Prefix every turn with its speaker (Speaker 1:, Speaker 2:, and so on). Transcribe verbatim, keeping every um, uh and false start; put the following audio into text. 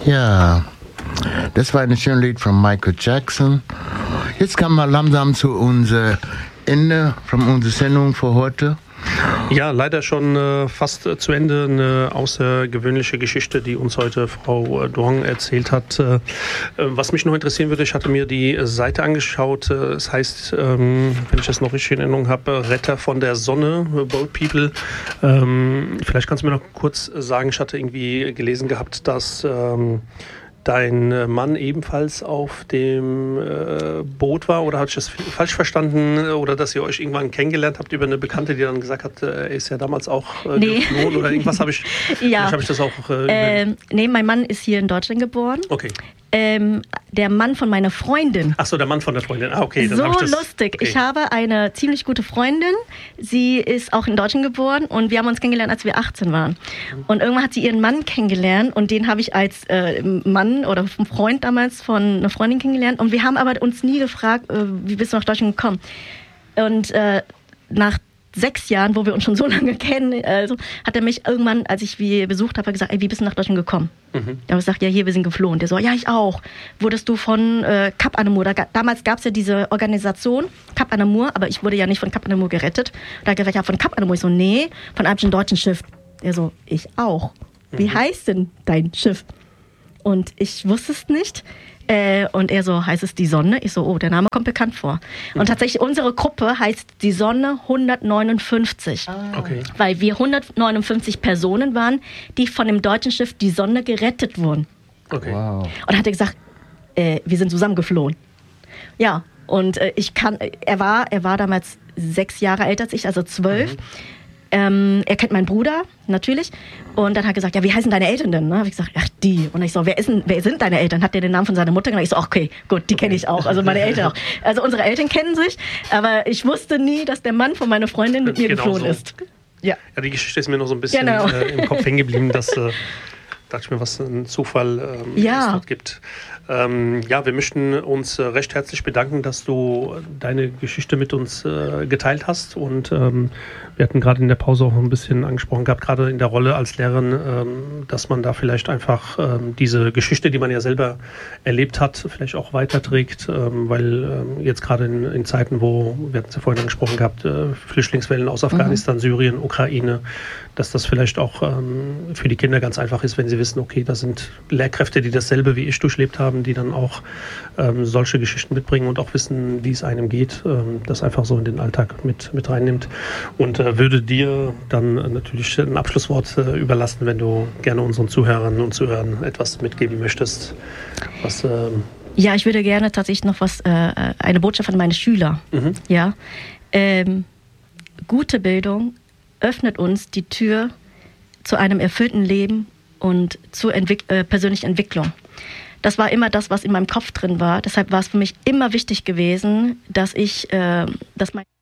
Speaker 1: Ja, das war ein schönes Lied von Michael Jackson. Jetzt kommen wir langsam zu unserem Ende von unserer Sendung für heute.
Speaker 2: Ja, leider schon äh, fast äh, zu Ende. Eine außergewöhnliche Geschichte, die uns heute Frau äh, Duong erzählt hat. Äh, was mich noch interessieren würde, ich hatte mir die Seite angeschaut. Äh, es heißt, ähm, wenn ich das noch richtig in Erinnerung habe, Retter von der Sonne, Boat People. Ähm, vielleicht kannst du mir noch kurz sagen, ich hatte irgendwie gelesen gehabt, dass ähm, dein Mann ebenfalls auf dem äh, Boot war, oder habe ich das falsch verstanden, oder dass ihr euch irgendwann kennengelernt habt über eine Bekannte, die dann gesagt hat, äh, er ist ja damals auch äh,
Speaker 3: nee.
Speaker 2: geflohen oder irgendwas habe ich,
Speaker 3: ja.
Speaker 2: habe ich das auch... Äh,
Speaker 3: ähm, nee, mein Mann ist hier in Deutschland geboren.
Speaker 2: Okay.
Speaker 3: Ähm, der Mann von meiner Freundin.
Speaker 2: Ach so, der Mann von der Freundin. Ah, okay. Dann
Speaker 3: so
Speaker 2: hab ich das,
Speaker 3: lustig.
Speaker 2: Okay.
Speaker 3: Ich habe eine ziemlich gute Freundin. Sie ist auch in Deutschland geboren und wir haben uns kennengelernt, als wir achtzehn waren. Und irgendwann hat sie ihren Mann kennengelernt und den habe ich als äh, Mann oder Freund damals von einer Freundin kennengelernt. Und wir haben aber uns nie gefragt, äh, wie bist du nach Deutschland gekommen? Und äh, nach sechs Jahren, wo wir uns schon so lange kennen, also, hat er mich irgendwann, als ich wie besucht habe, gesagt, ey, wie bist du nach Deutschland gekommen? Mhm. Da habe ich gesagt, ja, hier, wir sind geflohen. Der so, ja, ich auch. Wurdest du von äh, Cap Anamur, da, damals gab es ja diese Organisation, Cap Anamur, aber ich wurde ja nicht von Cap Anamur gerettet. Da hat er gesagt, ja, von Cap Anamur. Ich so, nee, von einem deutschen Schiff. Der so, ich auch. Wie mhm. heißt denn dein Schiff? Und ich wusste es nicht. Äh, und er so, heißt es die Sonne? Ich so, oh, der Name kommt bekannt vor. Und tatsächlich, unsere Gruppe heißt die Sonne hundertneunundfünfzig.
Speaker 2: Ah. Okay.
Speaker 3: Weil wir hundertneunundfünfzig Personen waren, die von dem deutschen Schiff die Sonne gerettet wurden.
Speaker 2: Okay.
Speaker 1: Wow.
Speaker 3: Und dann hat er gesagt, äh, wir sind zusammengeflohen. Ja, und äh, ich kann, er war, er war damals sechs Jahre älter als ich, also zwölf. Mhm. Ähm, er kennt meinen Bruder, natürlich. Und dann hat er gesagt, ja, wie heißen deine Eltern denn? Ne? Habe ich gesagt, ach, die. Und ich so, wer, ist denn, wer sind deine Eltern? Hat der den Namen von seiner Mutter genannt? Ich so, okay, gut, die kenne ich auch. Also meine Eltern auch. Also unsere Eltern kennen sich, aber ich wusste nie, dass der Mann von meiner Freundin mit mir
Speaker 2: genau
Speaker 3: geflohen
Speaker 2: so.
Speaker 3: ist. Ja.
Speaker 2: Ja, die Geschichte ist mir noch so ein bisschen
Speaker 3: genau.
Speaker 2: äh, im Kopf hängen geblieben, dass, äh, dachte ich mir, was ein Zufall ähm,
Speaker 3: ja.
Speaker 2: es dort gibt. Ähm, ja, wir möchten uns äh, recht herzlich bedanken, dass du deine Geschichte mit uns äh, geteilt hast. Und ähm, wir hatten gerade in der Pause auch ein bisschen angesprochen gehabt, gerade in der Rolle als Lehrerin, ähm, dass man da vielleicht einfach ähm, diese Geschichte, die man ja selber erlebt hat, vielleicht auch weiterträgt. Ähm, weil ähm, jetzt gerade in, in Zeiten, wo, wir hatten es ja vorhin angesprochen gehabt, äh, Flüchtlingswellen aus Afghanistan, mhm. Syrien, Ukraine, dass das vielleicht auch ähm, für die Kinder ganz einfach ist, wenn sie wissen, okay, da sind Lehrkräfte, die dasselbe wie ich durchlebt haben, die dann auch ähm, solche Geschichten mitbringen und auch wissen, wie es einem geht, ähm, das einfach so in den Alltag mit, mit reinnimmt. Und äh, würde dir dann äh, natürlich ein Abschlusswort äh, überlassen, wenn du gerne unseren Zuhörern und Zuhörern etwas mitgeben möchtest. Was, ähm
Speaker 3: ja, ich würde gerne tatsächlich noch was, äh, eine Botschaft an meine Schüler. Mhm. Ja, ähm, gute Bildung öffnet uns die Tür zu einem erfüllten Leben und zur Entwick- äh, persönlichen Entwicklung. Das war immer das, was in meinem Kopf drin war. Deshalb war es für mich immer wichtig gewesen, dass ich, äh, dass mein